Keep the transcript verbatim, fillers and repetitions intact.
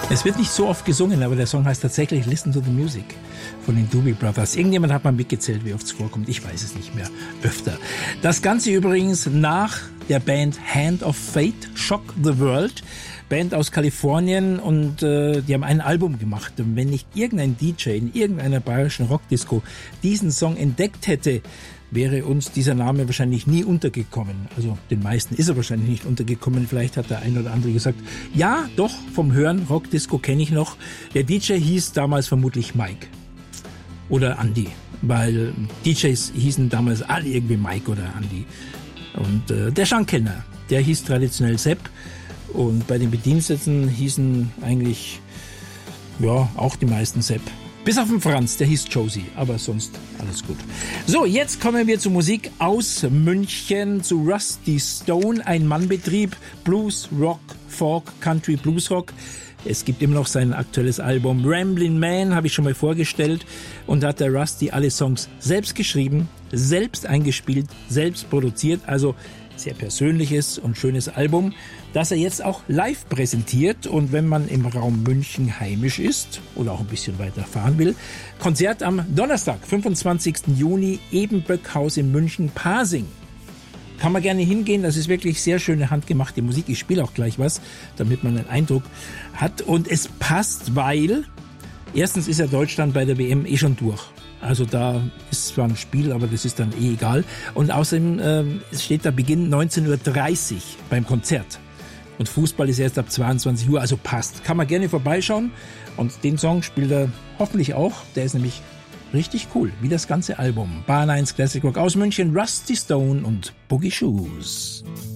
Es wird nicht so oft gesungen, aber der Song heißt tatsächlich Listen to the Music von den Doobie Brothers. Irgendjemand hat mal mitgezählt, wie oft es vorkommt. Ich weiß es nicht mehr. Öfter. Das Ganze übrigens nach der Band Hand of Fate, Shock the World. Band aus Kalifornien, und äh, die haben ein Album gemacht. Und wenn nicht irgendein D J in irgendeiner bayerischen Rockdisco diesen Song entdeckt hätte, wäre uns dieser Name wahrscheinlich nie untergekommen. Also den meisten ist er wahrscheinlich nicht untergekommen. Vielleicht hat der ein oder andere gesagt, ja, doch, vom Hören, Rockdisco kenne ich noch. Der D J hieß damals vermutlich Mike oder Andy, weil D Js hießen damals alle irgendwie Mike oder Andy. Und äh, der Schankkellner, der hieß traditionell Sepp. Und bei den Bediensteten hießen eigentlich, ja, auch die meisten Sepp. Bis auf den Franz, der hieß Josie, aber sonst alles gut. So, jetzt kommen wir zur Musik aus München, zu Rusty Stone, ein Mannbetrieb, Blues, Rock, Folk, Country, Blues Rock. Es gibt immer noch sein aktuelles Album Ramblin' Man, habe ich schon mal vorgestellt. Und da hat der Rusty alle Songs selbst geschrieben, selbst eingespielt, selbst produziert. Also sehr persönliches und schönes Album, das er jetzt auch live präsentiert. Und wenn man im Raum München heimisch ist oder auch ein bisschen weiter fahren will, Konzert am Donnerstag, fünfundzwanzigsten Juni, Ebenböckhaus in München, Pasing. Kann man gerne hingehen, das ist wirklich sehr schöne handgemachte Musik. Ich spiele auch gleich was, damit man einen Eindruck hat. Und es passt, weil erstens ist ja Deutschland bei der W M eh schon durch. Also da ist zwar ein Spiel, aber das ist dann eh egal. Und außerdem äh, steht da Beginn neunzehn Uhr dreißig beim Konzert. Und Fußball ist erst ab zweiundzwanzig Uhr, also passt. Kann man gerne vorbeischauen. Und den Song spielt er hoffentlich auch. Der ist nämlich richtig cool, wie das ganze Album. Bahn eins Classic Rock aus München, Rusty Stone und Boogie Shoes.